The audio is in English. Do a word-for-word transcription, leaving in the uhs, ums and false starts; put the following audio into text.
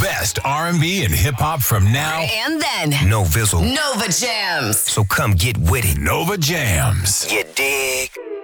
best R and B and hip hop from now and then. No Vizzle. Nova Jams. So come get with it. Nova Jams. You dig?